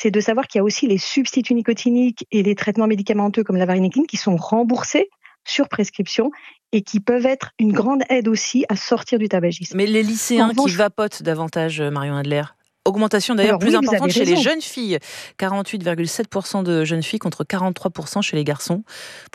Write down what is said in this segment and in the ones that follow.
c'est de savoir qu'il y a aussi les substituts nicotiniques et les traitements médicamenteux comme la varenicline qui sont remboursés sur prescription et qui peuvent être une grande aide aussi à sortir du tabagisme. Mais les lycéens qui vapotent davantage, Marion Adler, augmentation d'ailleurs plus importante chez les jeunes filles, 48,7% de jeunes filles contre 43% chez les garçons. Pourquoi ?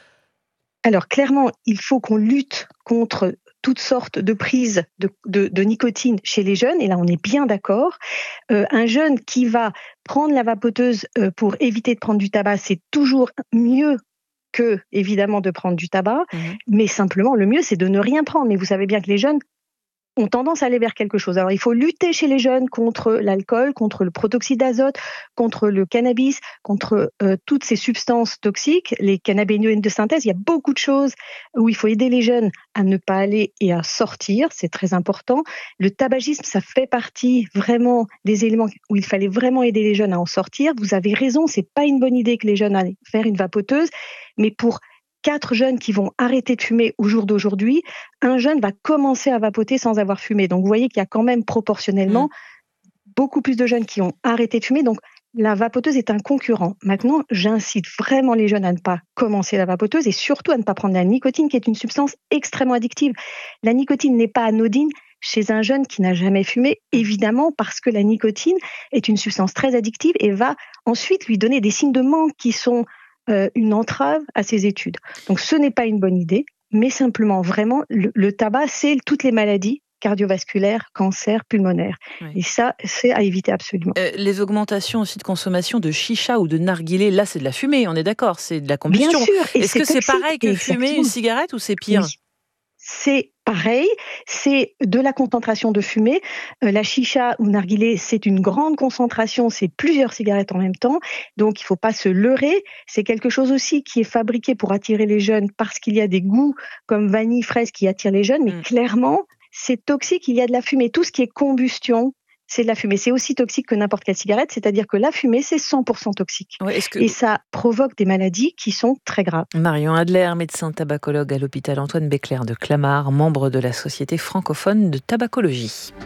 Alors clairement, il faut qu'on lutte contre toutes sortes de prises de nicotine chez les jeunes, et là on est bien d'accord. Un jeune qui va prendre la vapoteuse pour éviter de prendre du tabac, c'est toujours mieux que, évidemment, de prendre du tabac, mais simplement le mieux c'est de ne rien prendre. Mais vous savez bien que les jeunes ont tendance à aller vers quelque chose. Alors, il faut lutter chez les jeunes contre l'alcool, contre le protoxyde d'azote, contre le cannabis, contre toutes ces substances toxiques, les cannabinoïdes de synthèse. Il y a beaucoup de choses où il faut aider les jeunes à ne pas aller et à sortir. C'est très important. Le tabagisme, ça fait partie vraiment des éléments où il fallait vraiment aider les jeunes à en sortir. Vous avez raison, c'est pas une bonne idée que les jeunes aillent faire une vapoteuse, mais pour 4 jeunes qui vont arrêter de fumer au jour d'aujourd'hui, un jeune va commencer à vapoter sans avoir fumé. Donc, vous voyez qu'il y a quand même proportionnellement beaucoup plus de jeunes qui ont arrêté de fumer. Donc, la vapoteuse est un concurrent. Maintenant, j'incite vraiment les jeunes à ne pas commencer la vapoteuse et surtout à ne pas prendre la nicotine, qui est une substance extrêmement addictive. La nicotine n'est pas anodine chez un jeune qui n'a jamais fumé, évidemment, parce que la nicotine est une substance très addictive et va ensuite lui donner des signes de manque qui sont une entrave à ses études. Donc ce n'est pas une bonne idée, mais simplement vraiment le tabac, c'est toutes les maladies cardiovasculaires, cancer, pulmonaire. Oui. Et ça, c'est à éviter absolument. Les augmentations aussi de consommation de chicha ou de narguilé, là c'est de la fumée, on est d'accord, c'est de la combustion. Bien sûr. Est-ce que c'est pareil que fumer une cigarette ou c'est pire ? Oui. C'est pareil, c'est de la concentration de fumée. La chicha ou narguilé, c'est une grande concentration, c'est plusieurs cigarettes en même temps. Donc, il ne faut pas se leurrer. C'est quelque chose aussi qui est fabriqué pour attirer les jeunes parce qu'il y a des goûts comme vanille, fraise qui attirent les jeunes. Mais clairement, c'est toxique, il y a de la fumée. Tout ce qui est combustion, c'est de la fumée. C'est aussi toxique que n'importe quelle cigarette, c'est-à-dire que la fumée, c'est 100% toxique. Ouais, et ça provoque des maladies qui sont très graves. Marion Adler, médecin tabacologue à l'hôpital Antoine Béclair de Clamart, membre de la Société francophone de tabacologie.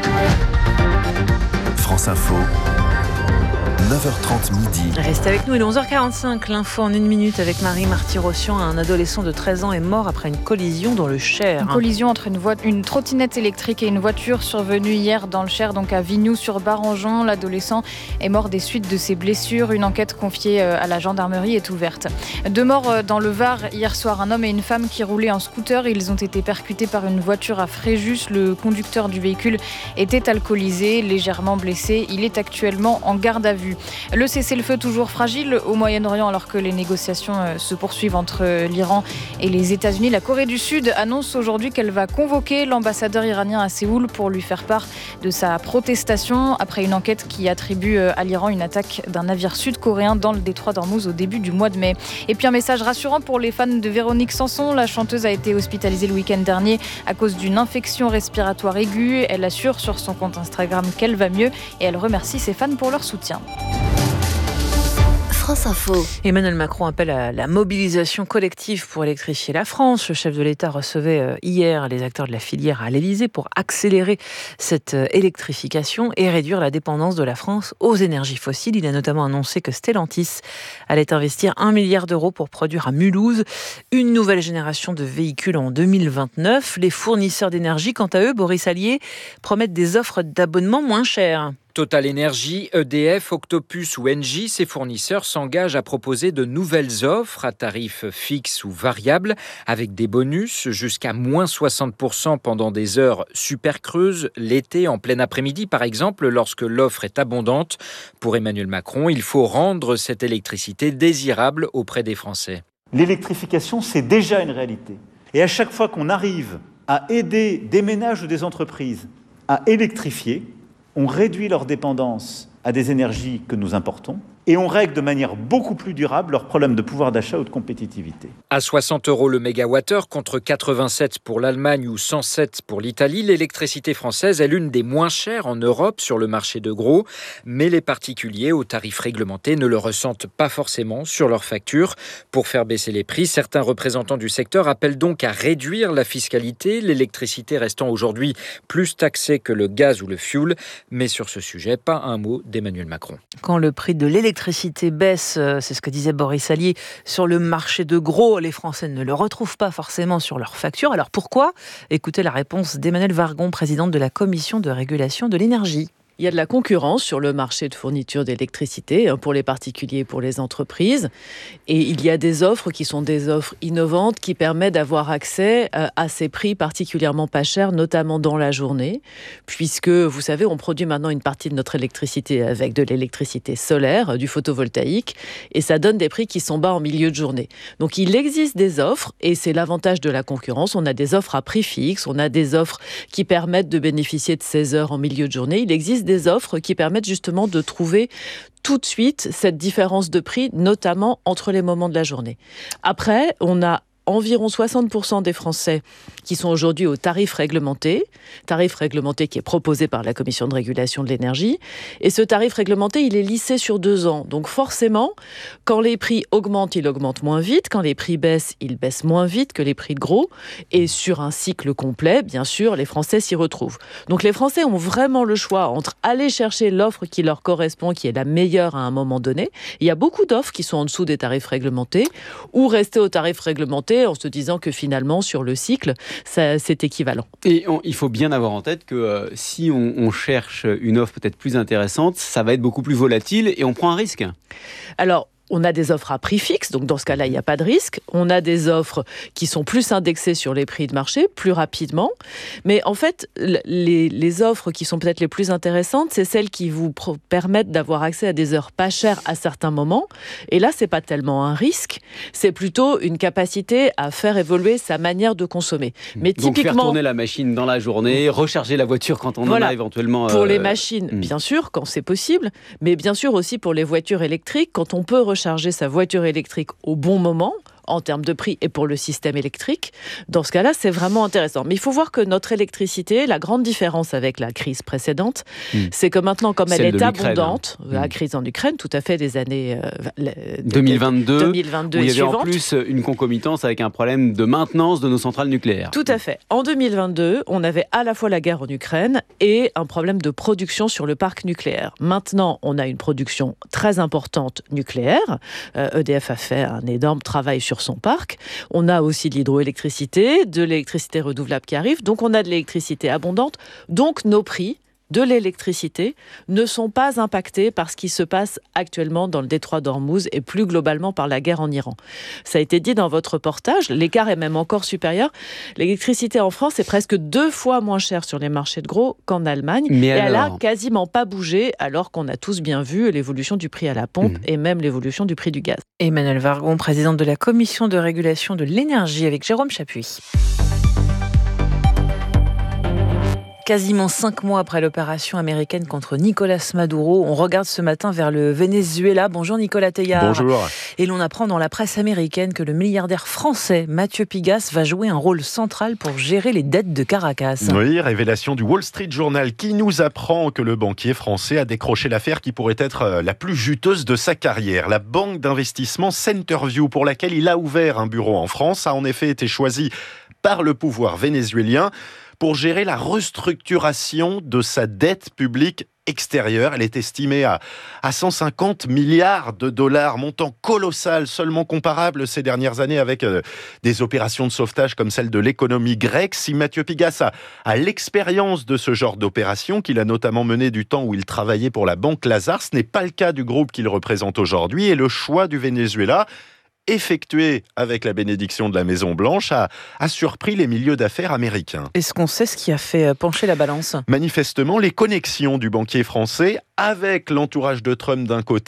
France Info, 9h30 midi. Restez avec nous, il est 11h45, l'info en 1 minute avec Marie Marty-Rossian. Un adolescent de 13 ans est mort après une collision dans le Cher. Une collision entre une trottinette électrique et une voiture survenue hier dans le Cher, donc à Vignoux-sur-Barangeon. L'adolescent est mort des suites de ses blessures. Une enquête confiée à la gendarmerie est ouverte. 2 morts dans le Var hier soir, un homme et une femme qui roulaient en scooter. Ils ont été percutés par une voiture à Fréjus. Le conducteur du véhicule était alcoolisé, légèrement blessé. Il est actuellement en garde à vue. Le cessez-le-feu toujours fragile au Moyen-Orient alors que les négociations se poursuivent entre l'Iran et les États-Unis. La Corée du Sud annonce aujourd'hui qu'elle va convoquer l'ambassadeur iranien à Séoul pour lui faire part de sa protestation après une enquête qui attribue à l'Iran une attaque d'un navire sud-coréen dans le détroit d'Ormuz au début du mois de mai. Et puis un message rassurant pour les fans de Véronique Sanson. La chanteuse a été hospitalisée le week-end dernier à cause d'une infection respiratoire aiguë. Elle assure sur son compte Instagram qu'elle va mieux et elle remercie ses fans pour leur soutien. France Info. Emmanuel Macron appelle à la mobilisation collective pour électrifier la France. Le chef de l'État recevait hier les acteurs de la filière à l'Élysée pour accélérer cette électrification et réduire la dépendance de la France aux énergies fossiles. Il a notamment annoncé que Stellantis allait investir 1 milliard d'euros pour produire à Mulhouse une nouvelle génération de véhicules en 2029. Les fournisseurs d'énergie, quant à eux, Boris Allier, promettent des offres d'abonnement moins chères. Total Energy, EDF, Octopus ou Engie, ces fournisseurs s'engagent à proposer de nouvelles offres à tarifs fixes ou variables avec des bonus jusqu'à moins 60% pendant des heures super creuses, l'été en plein après-midi par exemple, lorsque l'offre est abondante. Pour Emmanuel Macron, il faut rendre cette électricité désirable auprès des Français. L'électrification, c'est déjà une réalité. Et à chaque fois qu'on arrive à aider des ménages ou des entreprises à électrifier, on réduit leur dépendance à des énergies que nous importons et on règle de manière beaucoup plus durable leurs problèmes de pouvoir d'achat ou de compétitivité. À 60 € le mégawattheure contre 87 pour l'Allemagne ou 107 pour l'Italie, l'électricité française est l'une des moins chères en Europe sur le marché de gros. Mais les particuliers aux tarifs réglementés ne le ressentent pas forcément sur leurs factures. Pour faire baisser les prix, certains représentants du secteur appellent donc à réduire la fiscalité, l'électricité restant aujourd'hui plus taxée que le gaz ou le fioul. Mais sur ce sujet, pas un mot d'Emmanuel Macron. Quand le prix de l'électricité baisse, c'est ce que disait Boris Allier, sur le marché de gros, les Français ne le retrouvent pas forcément sur leurs factures. Alors pourquoi ? Écoutez la réponse d'Emmanuelle Wargon, présidente de la Commission de régulation de l'énergie. Il y a de la concurrence sur le marché de fourniture d'électricité pour les particuliers et pour les entreprises. Et il y a des offres qui sont des offres innovantes qui permettent d'avoir accès à ces prix particulièrement pas chers, notamment dans la journée. Puisque, vous savez, on produit maintenant une partie de notre électricité avec de l'électricité solaire, du photovoltaïque. Et ça donne des prix qui sont bas en milieu de journée. Donc il existe des offres et c'est l'avantage de la concurrence. On a des offres à prix fixe, on a des offres qui permettent de bénéficier de 16 heures en milieu de journée. Il existe des offres qui permettent justement de trouver tout de suite cette différence de prix, notamment entre les moments de la journée. Après, on a environ 60% des Français qui sont aujourd'hui au tarif réglementé qui est proposé par la Commission de régulation de l'énergie. Et ce tarif réglementé, il est lissé sur 2 ans. Donc forcément, quand les prix augmentent, ils augmentent moins vite. Quand les prix baissent, ils baissent moins vite que les prix de gros. Et sur un cycle complet, bien sûr, les Français s'y retrouvent. Donc les Français ont vraiment le choix entre aller chercher l'offre qui leur correspond, qui est la meilleure à un moment donné. Il y a beaucoup d'offres qui sont en dessous des tarifs réglementés ou rester au tarif réglementé en se disant que finalement, sur le cycle, c'est équivalent. Et il faut bien avoir en tête que si on cherche une offre peut-être plus intéressante, ça va être beaucoup plus volatile et on prend un risque. Alors, on a des offres à prix fixe, donc dans ce cas-là, il n'y a pas de risque. On a des offres qui sont plus indexées sur les prix de marché, plus rapidement. Mais en fait, les offres qui sont peut-être les plus intéressantes, c'est celles qui vous permettent d'avoir accès à des heures pas chères à certains moments. Et là, c'est pas tellement un risque, c'est plutôt une capacité à faire évoluer sa manière de consommer. Mais donc typiquement, faire tourner la machine dans la journée, recharger la voiture quand on en a éventuellement... Pour les machines, bien sûr, quand c'est possible, mais bien sûr aussi pour les voitures électriques, quand on peut recharger sa voiture électrique au bon moment, en termes de prix et pour le système électrique. Dans ce cas-là, c'est vraiment intéressant. Mais il faut voir que notre électricité, la grande différence avec la crise précédente, c'est que maintenant, comme elle est abondante, la crise en Ukraine, tout à fait des années 2022 où il y avait en plus une concomitance avec un problème de maintenance de nos centrales nucléaires. Tout à fait. En 2022, on avait à la fois la guerre en Ukraine et un problème de production sur le parc nucléaire. Maintenant, on a une production très importante nucléaire. EDF a fait un énorme travail sur son parc. On a aussi de l'hydroélectricité, de l'électricité renouvelable qui arrive. Donc, on a de l'électricité abondante. Donc, nos prix de l'électricité ne sont pas impactés par ce qui se passe actuellement dans le détroit d'Ormuz et plus globalement par la guerre en Iran. Ça a été dit dans votre reportage, l'écart est même encore supérieur. L'électricité en France est presque 2 fois moins chère sur les marchés de gros qu'en Allemagne. Mais elle a quasiment pas bougé alors qu'on a tous bien vu l'évolution du prix à la pompe et même l'évolution du prix du gaz. Emmanuelle Wargon, présidente de la Commission de régulation de l'énergie avec Jérôme Chapuis. Quasiment 5 mois après l'opération américaine contre Nicolás Maduro, on regarde ce matin vers le Venezuela. Bonjour Nicolas Teilhard. Bonjour. Et l'on apprend dans la presse américaine que le milliardaire français Mathieu Pigasse va jouer un rôle central pour gérer les dettes de Caracas. Oui, révélation du Wall Street Journal qui nous apprend que le banquier français a décroché l'affaire qui pourrait être la plus juteuse de sa carrière. La banque d'investissement Centerview, pour laquelle il a ouvert un bureau en France, a en effet été choisie par le pouvoir vénézuélien pour gérer la restructuration de sa dette publique extérieure. Elle est estimée à 150 milliards de dollars, montant colossal, seulement comparable ces dernières années avec des opérations de sauvetage comme celle de l'économie grecque. Si Mathieu Pigasse a l'expérience de ce genre d'opération, qu'il a notamment mené du temps où il travaillait pour la Banque Lazare, ce n'est pas le cas du groupe qu'il représente aujourd'hui. Et le choix du Venezuela, effectué avec la bénédiction de la Maison-Blanche, a surpris les milieux d'affaires américains. Est-ce qu'on sait ce qui a fait pencher la balance ? Manifestement, les connexions du banquier français avec l'entourage de Trump d'un côté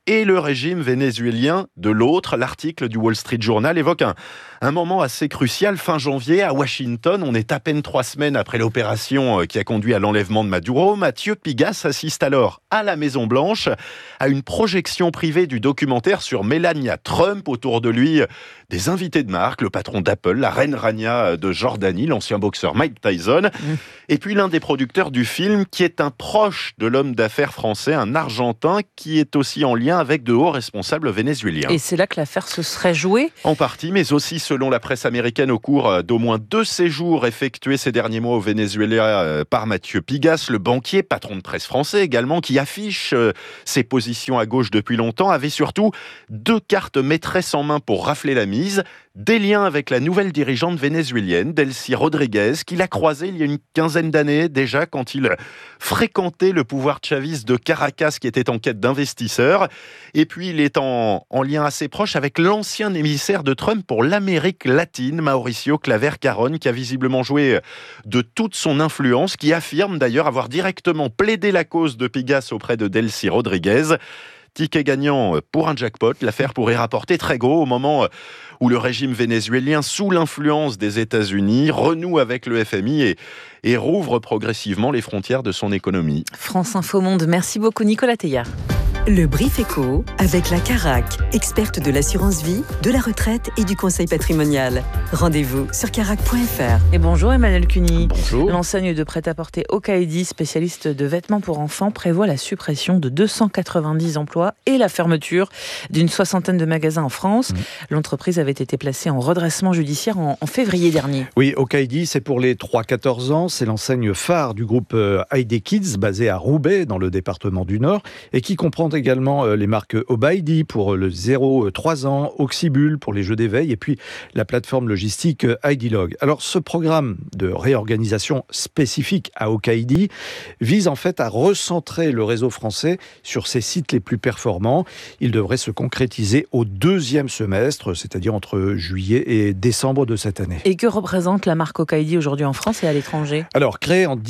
et le régime vénézuélien de l'autre. L'article du Wall Street Journal évoque un moment assez crucial. Fin janvier, à Washington, on est à peine 3 semaines après l'opération qui a conduit à l'enlèvement de Maduro. Mathieu Pigas assiste alors à la Maison-Blanche à une projection privée du documentaire sur Melania Trump. Autour de lui, des invités de marque, le patron d'Apple, la reine Rania de Jordanie, l'ancien boxeur Mike Tyson, et puis l'un des producteurs du film qui est un proche de l'homme d'affaires français, un Argentin qui est aussi en lien avec de hauts responsables vénézuéliens. Et c'est là que l'affaire se serait jouée ? En partie, mais aussi selon la presse américaine, au cours d'au moins 2 séjours effectués ces derniers mois au Venezuela par Mathieu Pigas, le banquier, patron de presse français également, qui affiche ses positions à gauche depuis longtemps, avait surtout 2 cartes maîtresses en main pour rafler la mise. Des liens avec la nouvelle dirigeante vénézuélienne, Delcy Rodriguez, qu'il a croisée il y a une quinzaine d'années déjà quand il fréquentait le pouvoir chaviste de Caracas qui était en quête d'investisseurs. Et puis il est en lien assez proche avec l'ancien émissaire de Trump pour l'Amérique latine, Mauricio Claver Carón, qui a visiblement joué de toute son influence, qui affirme d'ailleurs avoir directement plaidé la cause de Pigas auprès de Delcy Rodriguez. Ticket gagnant pour un jackpot, l'affaire pourrait rapporter très gros au moment où le régime vénézuélien, sous l'influence des États-Unis, renoue avec le FMI et rouvre progressivement les frontières de son économie. France Info Monde, merci beaucoup Nicolas Teilhard. Le Brief Éco avec la Carac, experte de l'assurance vie, de la retraite et du conseil patrimonial. Rendez-vous sur carac.fr. Et bonjour Emmanuel Cuny. Bonjour. L'enseigne de prêt-à-porter Okaïdi, spécialiste de vêtements pour enfants, prévoit la suppression de 290 emplois et la fermeture d'une 60aine de magasins en France. L'entreprise avait été placée en redressement judiciaire en février dernier. Oui, Okaïdi, c'est pour les 3-14 ans. C'est l'enseigne phare du groupe ID Kids, basé à Roubaix, dans le département du Nord, et qui comprend également les marques Obaïdi pour le 0-3 ans, Oxybul pour les jeux d'éveil, et puis la plateforme logistique IDlog. Alors, ce programme de réorganisation spécifique à Okaïdi vise en fait à recentrer le réseau français sur ses sites les plus performants. Il devrait se concrétiser au 2e semestre, c'est-à-dire entre juillet et décembre de cette année. Et que représente la marque Okaïdi aujourd'hui en France et à l'étranger ? Alors, créée en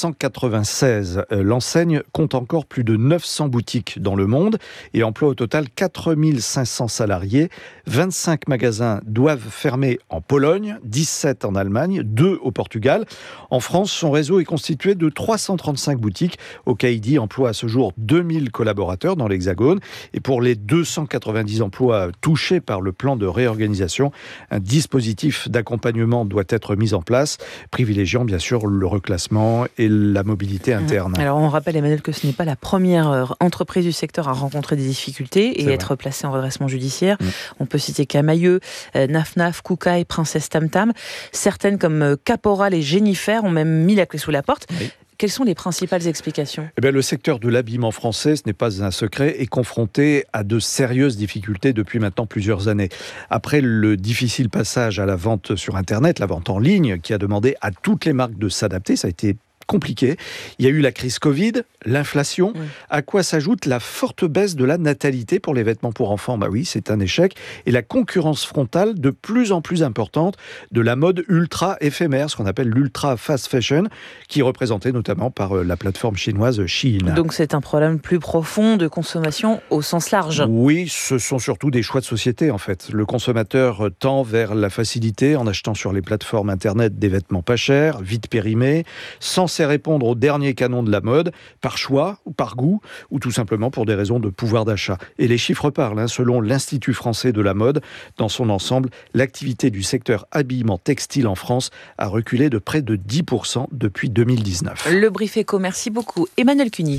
1996, l'enseigne compte encore plus de 900 boutiques dans le monde et emploie au total 4500 salariés. 25 magasins doivent fermer en Pologne, 17 en Allemagne, 2 au Portugal. En France, son réseau est constitué de 335 boutiques. Okaïdi emploie à ce jour 2000 collaborateurs dans l'Hexagone. Et pour les 290 emplois touchés par le plan de réorganisation, un dispositif d'accompagnement doit être mis en place, privilégiant bien sûr le reclassement et la mobilité interne. Alors on rappelle Emmanuel que ce n'est pas la première entreprise du secteur à rencontrer des difficultés et être placée en redressement judiciaire. On peut citer Camailleux, Naf, Koukaï, Princesse Tam Tam. Certaines comme Caporal et Jennifer ont même mis la clé sous la porte. Oui. Quelles sont les principales explications ? Le secteur de l'habillement français, ce n'est pas un secret, est confronté à de sérieuses difficultés depuis maintenant plusieurs années. Après le difficile passage à la vente sur Internet, la vente en ligne, qui a demandé à toutes les marques de s'adapter, ça a été compliqué. Il y a eu la crise Covid, l'inflation, à quoi s'ajoute la forte baisse de la natalité pour les vêtements pour enfants. Oui, c'est un échec. Et la concurrence frontale de plus en plus importante de la mode ultra éphémère, ce qu'on appelle l'ultra fast fashion, qui est représentée notamment par la plateforme chinoise Shein. Donc c'est un problème plus profond de consommation au sens large. Oui, ce sont surtout des choix de société en fait. Le consommateur tend vers la facilité en achetant sur les plateformes internet des vêtements pas chers, vite périmés, sans répondre aux derniers canons de la mode, par choix ou par goût, ou tout simplement pour des raisons de pouvoir d'achat. Et les chiffres parlent, selon l'Institut français de la mode, dans son ensemble, l'activité du secteur habillement textile en France a reculé de près de 10% depuis 2019. Le Brief Éco, merci beaucoup. Emmanuel Cuny.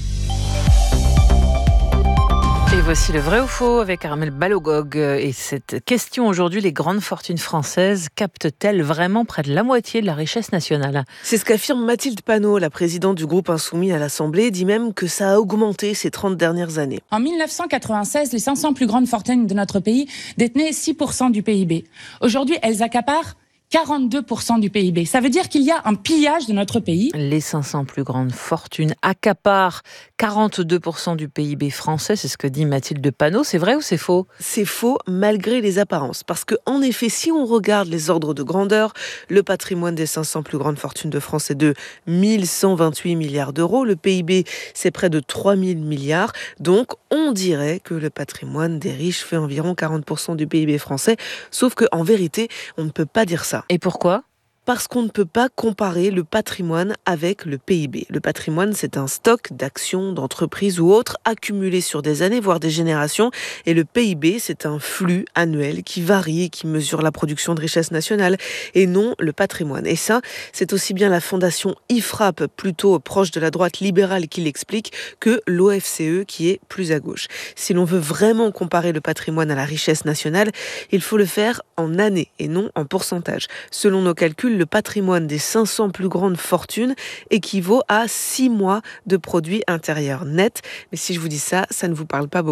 Et voici le vrai ou faux avec Armel Balogog. Et cette question aujourd'hui, les grandes fortunes françaises captent-elles vraiment près de la moitié de la richesse nationale ? C'est ce qu'affirme Mathilde Panot, la présidente du groupe Insoumis à l'Assemblée, dit même que ça a augmenté ces 30 dernières années. En 1996, les 500 plus grandes fortunes de notre pays détenaient 6% du PIB. Aujourd'hui, elles accaparent 42% du PIB. Ça veut dire qu'il y a un pillage de notre pays. Les 500 plus grandes fortunes accaparent 42% du PIB français, c'est ce que dit Mathilde Panot. C'est vrai ou c'est faux ? C'est faux malgré les apparences. Parce que, en effet, si on regarde les ordres de grandeur, le patrimoine des 500 plus grandes fortunes de France est de 1128 milliards d'euros. Le PIB, c'est près de 3000 milliards. Donc, on dirait que le patrimoine des riches fait environ 40% du PIB français. Sauf qu'en vérité, on ne peut pas dire ça. Et pourquoi ? Parce qu'on ne peut pas comparer le patrimoine avec le PIB. Le patrimoine, c'est un stock d'actions, d'entreprises ou autres accumulés sur des années, voire des générations. Et le PIB, c'est un flux annuel qui varie et qui mesure la production de richesse nationale et non le patrimoine. Et ça, c'est aussi bien la fondation IFRAP, plutôt proche de la droite libérale, qui l'explique, que l'OFCE qui est plus à gauche. Si l'on veut vraiment comparer le patrimoine à la richesse nationale, il faut le faire en années et non en pourcentage. Selon nos calculs, le patrimoine des 500 plus grandes fortunes équivaut à 6 mois de produit intérieur net. Mais si je vous dis ça, ça ne vous parle pas beaucoup.